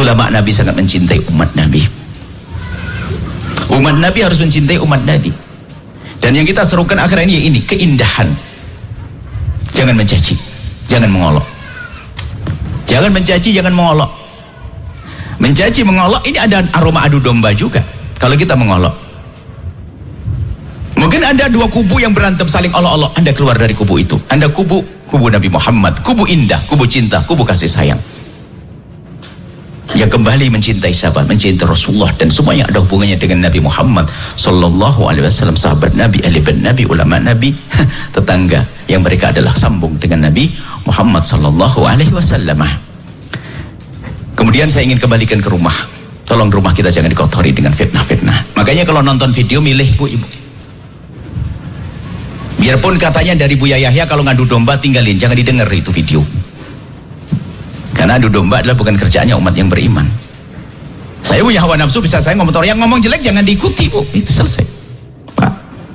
Ulama Nabi sangat mencintai umat Nabi. Umat Nabi harus mencintai umat Nabi. Dan yang kita serukan akhirnya ini keindahan. Jangan mencaci, jangan mengolok. Jangan mencaci, jangan mengolok. Mencaci, mengolok ini ada aroma adu domba juga. Kalau kita mengolok, mungkin ada dua kubu yang berantem saling olok-olok. Anda keluar dari kubu itu. Anda kubu Nabi Muhammad, kubu indah, kubu cinta, kubu kasih sayang. Yang kembali mencintai sahabat, mencintai Rasulullah dan semua yang ada hubungannya dengan Nabi Muhammad sallallahu alaihi wasallam, sahabat Nabi, ahli bait Nabi, ulama Nabi, tetangga yang mereka adalah sambung dengan Nabi Muhammad sallallahu alaihi wasallam. Kemudian saya ingin kembalikan ke rumah. Tolong rumah kita jangan dikotori dengan fitnah-fitnah. Makanya kalau nonton video milih Bu Ibu. Biarpun katanya dari Buya Yahya kalau ngadu domba tinggalin, jangan didengar itu video. Karena adu domba adalah bukan kerjaannya umat yang beriman. Saya punya hawa nafsu, bisa saya ngomentar, yang ngomong jelek jangan diikuti Bu, itu selesai Pak.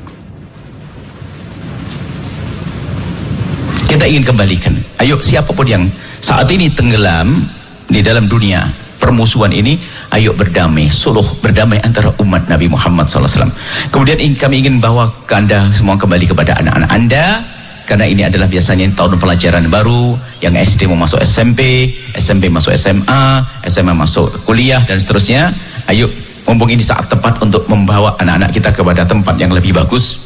Kita ingin kembalikan, ayo siapapun yang saat ini tenggelam di dalam dunia permusuhan ini, ayo berdamai, suluh berdamai antara umat Nabi Muhammad SAW. Kemudian kami ingin bawa ke Anda semua kembali kepada anak-anak Anda, karena ini adalah biasanya tahun pelajaran baru, yang SD mau masuk SMP, SMP masuk SMA, SMA masuk kuliah dan seterusnya. Ayo, mumpung ini saat tepat untuk membawa anak-anak kita kepada tempat yang lebih bagus.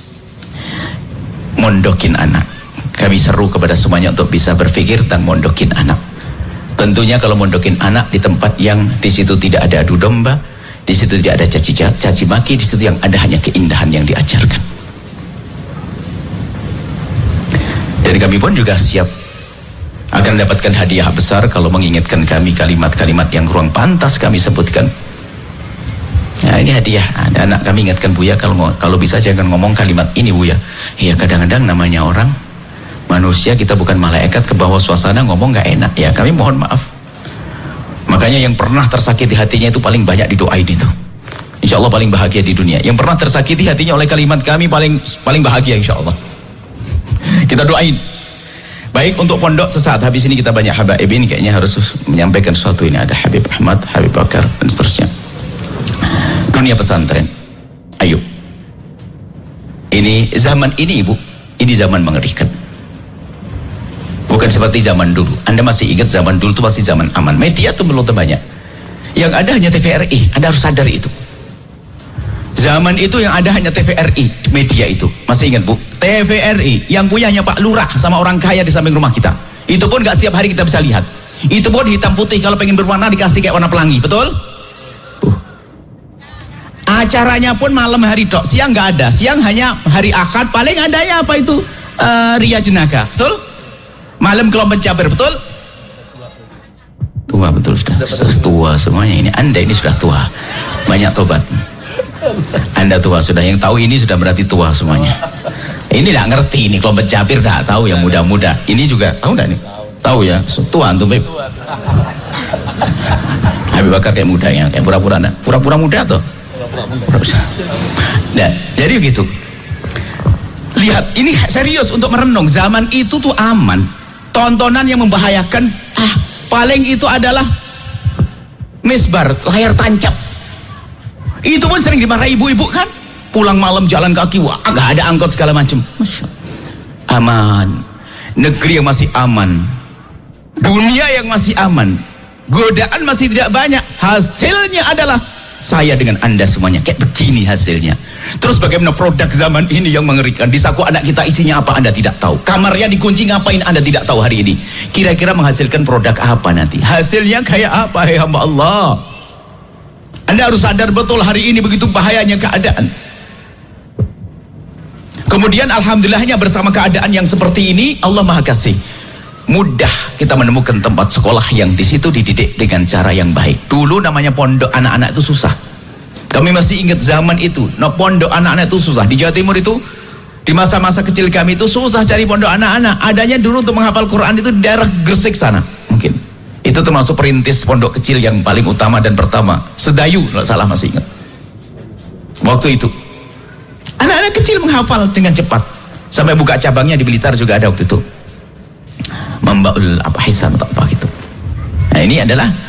Mondokin anak. Kami seru kepada semuanya untuk bisa berpikir tentang mondokin anak. Tentunya kalau mondokin anak di tempat yang di situ tidak ada adu domba, di situ tidak ada caci maki, di situ yang ada hanya keindahan yang diajarkan. Dan kami pun juga siap akan mendapatkan hadiah besar kalau mengingatkan kami kalimat-kalimat yang kurang pantas kami sebutkan. Nah, ini hadiah. Ada anak kami ingatkan Buya, kalau bisa jangan ngomong kalimat ini Buya. Ya kadang-kadang namanya orang manusia, kita bukan malaikat, ke bawah suasana ngomong gak enak. Ya kami mohon maaf. Makanya yang pernah tersakiti hatinya itu paling banyak didoain itu. Insya Allah paling bahagia di dunia. Yang pernah tersakiti hatinya oleh kalimat kami paling bahagia insya Allah. Kita doain. Baik, untuk pondok sesaat habis ini kita banyak habaib ini kayaknya harus menyampaikan sesuatu. Ini ada Habib Ahmad, Habib Bakar dan seterusnya. Dunia pesantren, ayo. Ini zaman ini Ibu, ini zaman mengerikan. Bukan seperti zaman dulu. Anda masih ingat zaman dulu itu masih zaman aman. Media itu belum banyak. Yang ada hanya TVRI. Anda harus sadar itu. Zaman itu yang ada hanya TVRI, media itu. Masih ingat Bu? TVRI yang punyanya Pak Lurah sama orang kaya di samping rumah kita. Itu pun gak setiap hari kita bisa lihat. Itu pun hitam putih, kalau pengen berwarna dikasih kayak warna pelangi, betul? Acaranya pun malam hari dok, siang gak ada. Siang hanya hari Ahad, paling ada ya apa itu? Ria Jenaka, betul? Malam kelompok Jabar, betul? Tua, betul, sudah tua semuanya ini. Anda ini sudah tua, banyak tobat. Anda tua sudah, yang tahu ini sudah berarti tua semuanya. Ini tidak ngerti, ini kelompok Jabir tidak tahu, yang muda-muda. Ini juga tahu tidak nih? Tahu ya, tua antum Beb. Habib Bakar kayak muda ya, kayak pura-pura enggak? Pura-pura muda tuh. Nah, jadi begitu. Lihat, ini serius untuk merenung. Zaman itu tuh aman. Tontonan yang membahayakan, paling itu adalah misbar, layar tancap. Itu pun sering dimarahi ibu-ibu kan? Pulang malam jalan kaki, wah gak ada angkot segala macam. Aman. Negeri yang masih aman, dunia yang masih aman, godaan masih tidak banyak. Hasilnya adalah saya dengan Anda semuanya kayak begini hasilnya. Terus bagaimana produk zaman ini yang mengerikan? Di saku anak kita isinya apa Anda tidak tahu. Kamarnya dikunci ngapain Anda tidak tahu hari ini. Kira-kira menghasilkan produk apa nanti? Hasilnya kayak apa, ya hamba Allah? Anda harus sadar betul hari ini begitu bahayanya keadaan. Kemudian alhamdulillahnya bersama keadaan yang seperti ini, Allah Maha Kasih. Mudah kita menemukan tempat sekolah yang di situ dididik dengan cara yang baik. Dulu namanya pondok anak-anak itu susah. Kami masih ingat zaman itu, pondok anak-anak itu susah. Di Jawa Timur itu, di masa-masa kecil kami itu susah cari pondok anak-anak. Adanya dulu untuk menghafal Quran itu di daerah Gresik sana, mungkin. Itu termasuk perintis pondok kecil yang paling utama dan pertama. Sedayu, kalau salah masih ingat. Waktu itu. Anak-anak kecil menghafal dengan cepat. Sampai buka cabangnya di Blitar juga ada waktu itu. Membaul apa Hisan atau apa gitu. Nah ini adalah